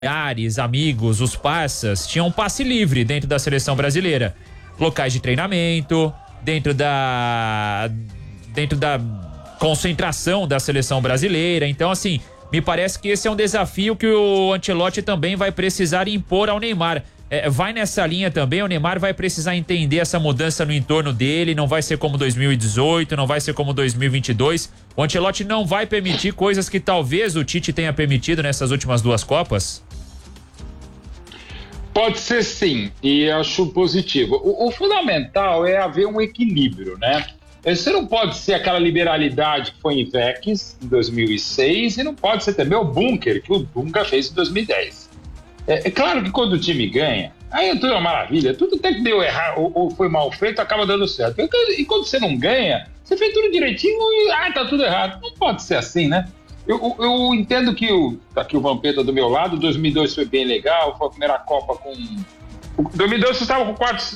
familiares, amigos, os parças, tinham um passe livre dentro da seleção brasileira. Locais de treinamento, dentro da concentração da seleção brasileira. Então, assim, me parece que esse é um desafio que o Ancelotti também vai precisar impor ao Neymar. Vai nessa linha também, o Neymar vai precisar entender essa mudança no entorno dele, não vai ser como 2018, não vai ser como 2022. O Ancelotti não vai permitir coisas que talvez o Tite tenha permitido nessas últimas duas Copas? Pode ser sim, e acho positivo. O fundamental é haver um equilíbrio, né? Você não pode ser aquela liberalidade que foi em Vex em 2006 e não pode ser também o bunker que o Dunga fez em 2010. É claro que quando o time ganha, aí é tudo uma maravilha, tudo até que deu errado ou foi mal feito, acaba dando certo. E quando você não ganha, você fez tudo direitinho e tá tudo errado. Não pode ser assim, né? Eu entendo que tá aqui o Vampeta do meu lado, 2002 foi bem legal, foi a primeira Copa com... 2002 você estava com quarto...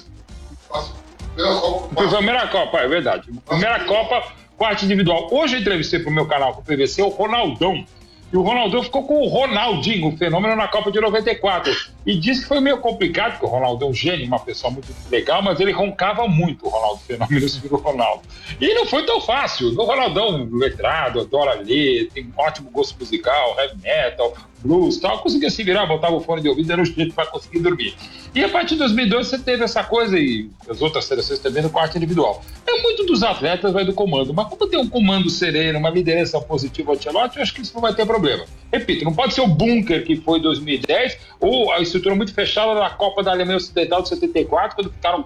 Primeira Copa, é verdade. Primeira Copa, quarto individual. Hoje eu entrevistei pro meu canal, com o PVC, o Ronaldão. E o Ronaldão ficou com o Ronaldinho, o fenômeno na Copa de 94. E disse que foi meio complicado, porque o Ronaldão é um gênio, uma pessoa muito legal, mas ele roncava muito, o Ronaldo Fenômeno, o Ronaldo. E não foi tão fácil. O Ronaldão, letrado, adora ler, tem um ótimo gosto musical, heavy metal, blues e tal, conseguia se virar, botava o fone de ouvido, era o jeito para conseguir dormir. E a partir de 2002 você teve essa coisa, e as outras seleções também no quarto individual. Muito dos atletas vai do comando, mas como tem um comando sereno, uma liderança positiva ao Ancelotti, eu acho que isso não vai ter problema. Repito, não pode ser o bunker que foi em 2010, ou a estrutura muito fechada da Copa da Alemanha Ocidental de 74, quando ficaram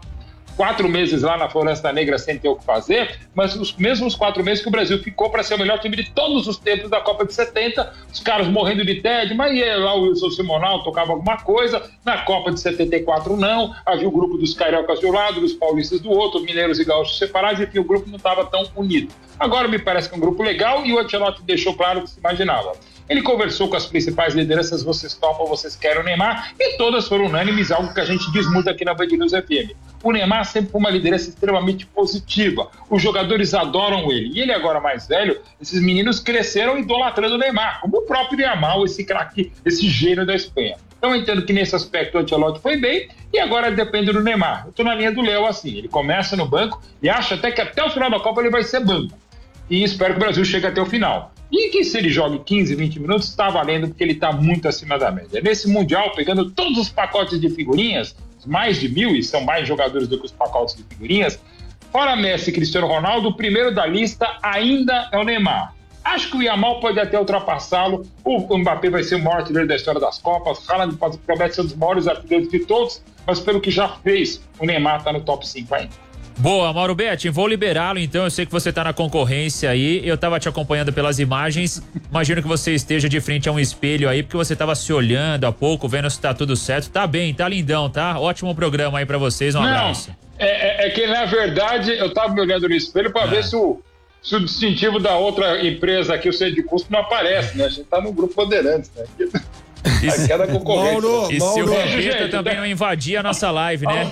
4 meses lá na Floresta Negra sem ter o que fazer, mas os mesmos 4 meses que o Brasil ficou para ser o melhor time de todos os tempos da Copa de 70, os caras morrendo de tédio, mas ia lá o Wilson Simonal, tocava alguma coisa, na Copa de 74 não, havia o grupo dos cariocas de um lado, dos paulistas do outro, mineiros e gaúchos separados, enfim, o grupo não estava tão unido. Agora me parece que é um grupo legal e o Ancelotti deixou claro o que se imaginava. Ele conversou com as principais lideranças, vocês topam, vocês querem o Neymar, e todas foram unânimes, algo que a gente diz muito aqui na Band News FM. O Neymar sempre foi uma liderança extremamente positiva, os jogadores adoram ele, e ele agora mais velho, esses meninos cresceram idolatrando o Neymar, como o próprio Yamal, esse craque, esse gênio da Espanha. Então eu entendo que nesse aspecto o Ancelotti foi bem, e agora depende do Neymar. Eu tô na linha do Léo assim, ele começa no banco e acha até que até o final da Copa ele vai ser banco. E espero que o Brasil chegue até o final. E que se ele jogue 15, 20 minutos, está valendo, porque ele está muito acima da média. Nesse Mundial, pegando todos os pacotes de figurinhas, mais de 1.000, e são mais jogadores do que os pacotes de figurinhas, fora Messi e Cristiano Ronaldo, o primeiro da lista ainda é o Neymar. Acho que o Yamal pode até ultrapassá-lo, o Mbappé vai ser o maior artilheiro da história das Copas, o Haaland promete ser um dos maiores artilheiros de todos, mas pelo que já fez, o Neymar está no top 5 ainda. Boa, Mauro Betti, vou liberá-lo então, eu sei que você tá na concorrência aí, eu tava te acompanhando pelas imagens, imagino que você esteja de frente a um espelho aí, porque você tava se olhando há pouco, vendo se tá tudo certo, tá bem, tá lindão, tá? Ótimo programa aí pra vocês, um abraço. É que na verdade eu tava me olhando no espelho pra ver se o distintivo da outra empresa aqui, o centro de custo, não aparece, né? A gente tá no grupo Bandeirantes, né? Aqui é da concorrência. Mauro, e se o Vampeta também não invadir a nossa live, né?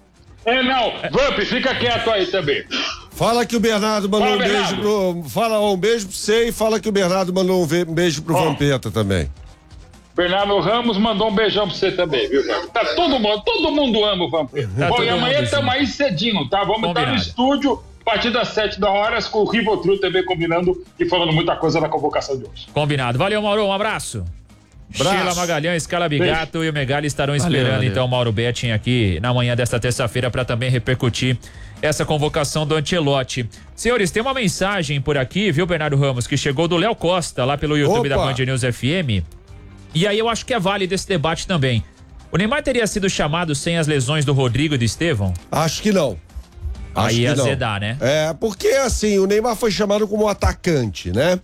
Não, Vamp, fica quieto aí também. Fala que o Bernardo mandou um beijo pro... Fala um beijo pra você e fala que o Bernardo mandou um beijo pro Vampeta também. Bernardo Ramos mandou um beijão pra você também, viu, cara? Tá todo mundo ama o Vampeta. Bom, e amanhã estamos aí cedinho, tá? Vamos estar no estúdio a partir das 7h, com o Rivotril também combinando e falando muita coisa na convocação de hoje. Combinado. Valeu, Mauro, um abraço. Sheila Magalhães, Calabigato e o Megali estarão esperando então o Mauro Betting aqui na manhã desta terça-feira para também repercutir essa convocação do Ancelotti. Senhores, tem uma mensagem por aqui, viu, Bernardo Ramos, que chegou do Léo Costa lá pelo YouTube da Band News FM. E aí eu acho que é válido esse debate também. O Neymar teria sido chamado sem as lesões do Rodrigo e do Estevão? Acho que não. Aí ia azedar, né? Porque assim, o Neymar foi chamado como atacante, né?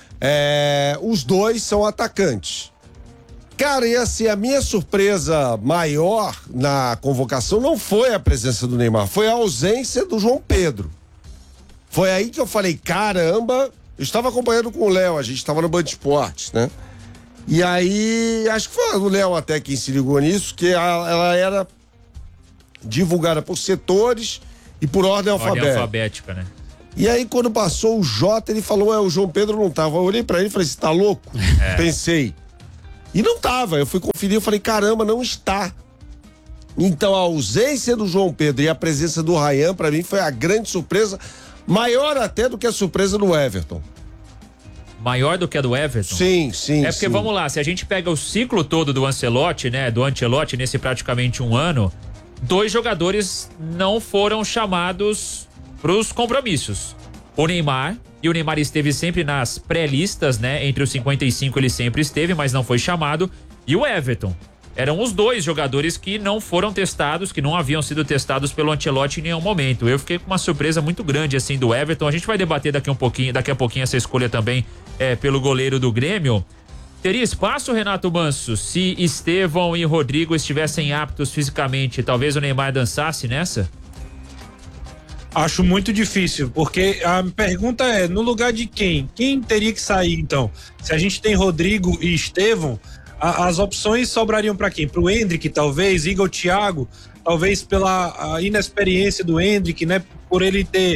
Os dois são atacantes. Cara, e assim, a minha surpresa maior na convocação não foi a presença do Neymar, foi a ausência do João Pedro. Foi aí que eu falei, caramba, eu estava acompanhando com o Léo, a gente estava no Band Esportes, né? E aí, acho que foi o Léo até quem se ligou nisso, que ela era divulgada por setores e por ordem alfabética, né? E aí, quando passou o Jota, ele falou, o João Pedro não tava. Eu olhei pra ele e falei, você tá louco? Pensei. E não tava. Eu fui conferir, eu falei, caramba, não está. Então a ausência do João Pedro e a presença do Ryan, pra mim, foi a grande surpresa, maior até do que a surpresa do Everton. Maior do que a do Everton? Sim. É porque, vamos lá, se a gente pega o ciclo todo do Ancelotti, né, do Ancelotti nesse praticamente um ano, 2 jogadores não foram chamados pros compromissos. O Neymar, e o Neymar esteve sempre nas pré-listas, né, entre os 55 ele sempre esteve, mas não foi chamado, e o Everton. Eram os 2 jogadores que não foram testados, que não haviam sido testados pelo Ancelotti em nenhum momento. Eu fiquei com uma surpresa muito grande, assim, do Everton. A gente vai debater daqui a pouquinho essa escolha também pelo goleiro do Grêmio. Teria espaço, Renato Manso, se Estevão e Rodrigo estivessem aptos fisicamente? Talvez o Neymar dançasse nessa? Acho muito difícil, porque a pergunta é, no lugar de quem? Quem teria que sair, então? Se a gente tem Rodrigo e Estevão, as opções sobrariam para quem? Para o Endrick, talvez, Igor Thiago, talvez pela inexperiência do Endrick, né? Por ele ter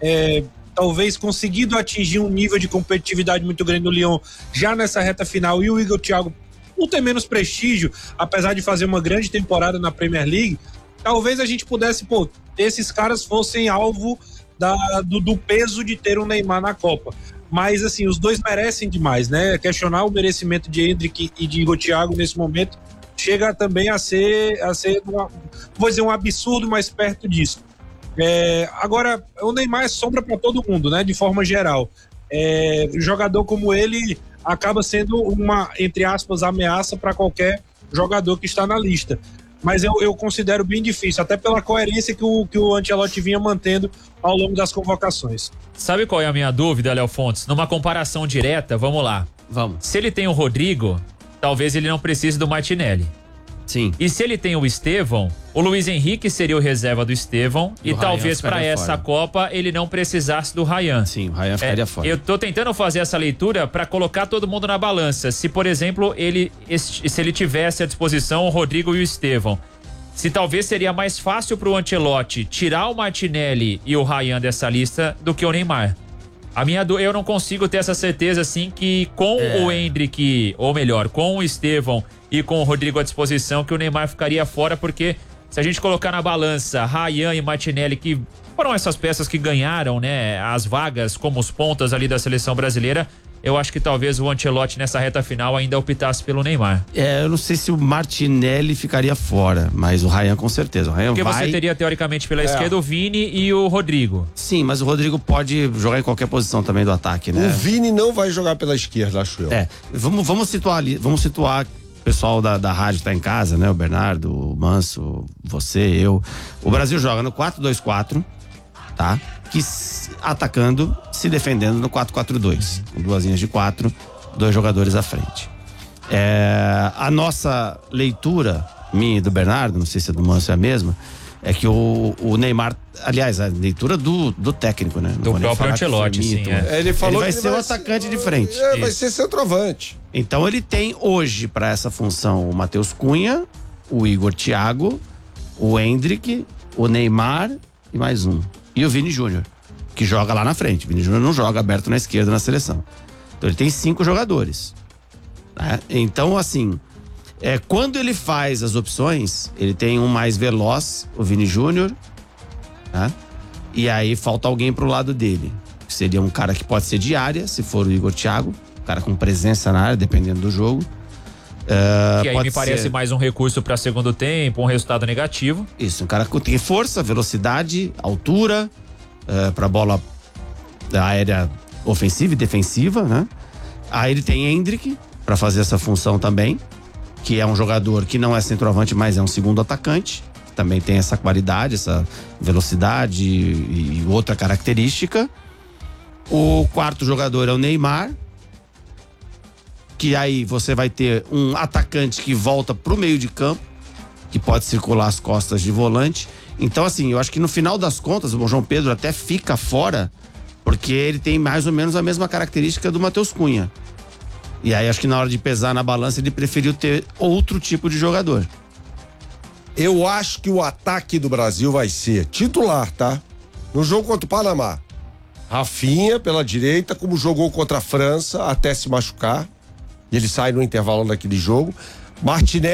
talvez conseguido atingir um nível de competitividade muito grande no Lyon já nessa reta final, e o Igor Thiago não ter menos prestígio, apesar de fazer uma grande temporada na Premier League. Talvez a gente pudesse, esses caras fossem alvo do peso de ter um Neymar na Copa. Mas, assim, os 2 merecem demais, né? Questionar o merecimento de Endrick e de Igor Thiago nesse momento chega também a ser vou dizer, um absurdo, mais perto disso. Agora, o Neymar é sombra para todo mundo, né? De forma geral. Um jogador como ele acaba sendo uma, entre aspas, ameaça para qualquer jogador que está na lista. Mas eu considero bem difícil, até pela coerência que o Ancelotti vinha mantendo ao longo das convocações. Sabe qual é a minha dúvida, Léo Fontes? Numa comparação direta, vamos lá. Vamos. Se ele tem o Rodrigo, talvez ele não precise do Martinelli. Sim. E se ele tem o Estevão, o Luiz Henrique seria o reserva do Estevão e talvez para essa Copa ele não precisasse do Ryan. Sim, o Ryan ficaria fora. Eu tô tentando fazer essa leitura para colocar todo mundo na balança. Se, por exemplo, se ele tivesse à disposição o Rodrigo e o Estevão, se talvez seria mais fácil pro Ancelotti tirar o Martinelli e o Ryan dessa lista do que o Neymar. Eu não consigo ter essa certeza, assim, que com o Endrick, ou melhor, com o Estevão e com o Rodrigo à disposição, que o Neymar ficaria fora, porque se a gente colocar na balança Ryan e Martinelli, que foram essas peças que ganharam, né, as vagas como os pontas ali da seleção brasileira, eu acho que talvez o Ancelotti nessa reta final ainda optasse pelo Neymar. Eu não sei se o Martinelli ficaria fora, mas o Ryan com certeza. O Ryan Porque você teria teoricamente pela esquerda o Vini e o Rodrigo. Sim, mas o Rodrigo pode jogar em qualquer posição também do ataque, né? O Vini não vai jogar pela esquerda, acho eu. Vamos situar o pessoal da rádio que tá em casa, né? O Bernardo, o Manso, você, eu. O Brasil joga no 4-2-4, tá? Atacando, se defendendo no 4-4-2, com 2 linhas de 4, 2 jogadores à frente. A nossa leitura, minha e do Bernardo, não sei se a do Manso é a mesma, é que o Neymar, aliás, a leitura do técnico, né? Do próprio Ancelotti, sim. Ele falou vai que ser o atacante de frente. Vai ser centroavante. Então ele tem hoje para essa função o Matheus Cunha, o Igor Thiago, o Endrick, o Neymar e mais um. E o Vini Júnior, que joga lá na frente. O Vini Júnior não joga aberto na esquerda na seleção. Então ele tem 5 jogadores. Né? Então, assim, quando ele faz as opções, ele tem um mais veloz, o Vini Júnior, né? E aí falta alguém pro lado dele. Seria um cara que pode ser de área, se for o Igor Thiago, um cara com presença na área, dependendo do jogo. Que aí me parece mais um recurso para segundo tempo, um resultado negativo. Isso, um cara que tem força, velocidade, altura, para bola aérea ofensiva e defensiva, né? Aí ele tem Endrick para fazer essa função também, que é um jogador que não é centroavante, mas é um segundo atacante, também tem essa qualidade, essa velocidade e outra característica. O 4º jogador é o Neymar, que aí você vai ter um atacante que volta pro meio de campo, que pode circular as costas de volante. Então, assim, eu acho que no final das contas, o João Pedro até fica fora, porque ele tem mais ou menos a mesma característica do Matheus Cunha. E aí, acho que na hora de pesar na balança, ele preferiu ter outro tipo de jogador. Eu acho que o ataque do Brasil vai ser titular, tá? No jogo contra o Panamá. Rafinha pela direita, como jogou contra a França, até se machucar. E ele sai no intervalo daquele jogo. Martinelli